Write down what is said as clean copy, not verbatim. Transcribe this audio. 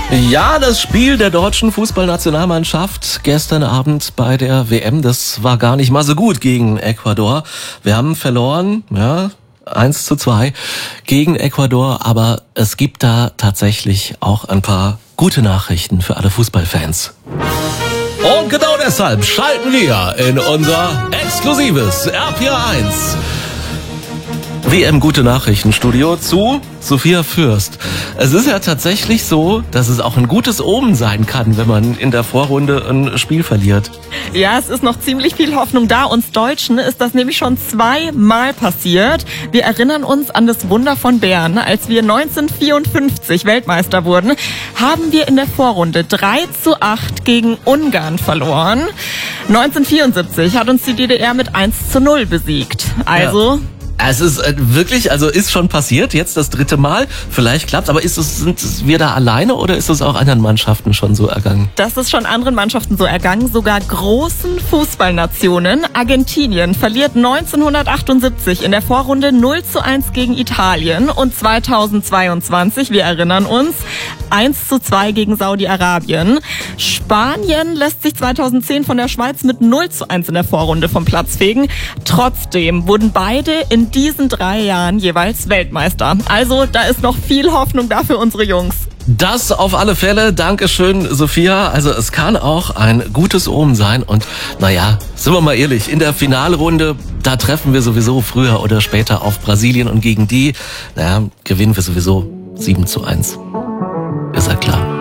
Ja, das Spiel der deutschen Fußballnationalmannschaft gestern Abend bei der WM, das war gar nicht mal so gut gegen Ecuador. Wir haben verloren, 1:2 gegen Ecuador, aber es gibt da tatsächlich auch ein paar gute Nachrichten für alle Fußballfans. Und genau deshalb schalten wir in unser exklusives RPR1 WM Gute Nachrichten Studio zu Sophia Fürst. Es ist ja tatsächlich so, dass es auch ein gutes Omen sein kann, wenn man in der Vorrunde ein Spiel verliert. Ja, es ist noch ziemlich viel Hoffnung da. Uns Deutschen ist das nämlich schon 2-mal passiert. Wir erinnern uns an das Wunder von Bern. Als wir 1954 Weltmeister wurden, haben wir in der Vorrunde 3:8 gegen Ungarn verloren. 1974 hat uns die DDR mit 1:0 besiegt. Also... Ja. Es ist wirklich, ist schon passiert, jetzt das 3. Mal. Vielleicht klappt's, aber sind wir da alleine oder ist es auch anderen Mannschaften schon so ergangen? Das ist schon anderen Mannschaften so ergangen, sogar großen Fußballnationen. Argentinien verliert 1978 in der Vorrunde 0:1 gegen Italien und 2022, wir erinnern uns, 1:2 gegen Saudi-Arabien. Spanien lässt sich 2010 von der Schweiz mit 0:1 in der Vorrunde vom Platz fegen. Trotzdem wurden beide in diesen 3 Jahren jeweils Weltmeister. Also da ist noch viel Hoffnung da für unsere Jungs. Das auf alle Fälle. Dankeschön, Sophia. Also es kann auch ein gutes Omen sein. Und sind wir mal ehrlich, in der Finalrunde, da treffen wir sowieso früher oder später auf Brasilien. Und gegen die, gewinnen wir sowieso 7:1. Ist ja klar.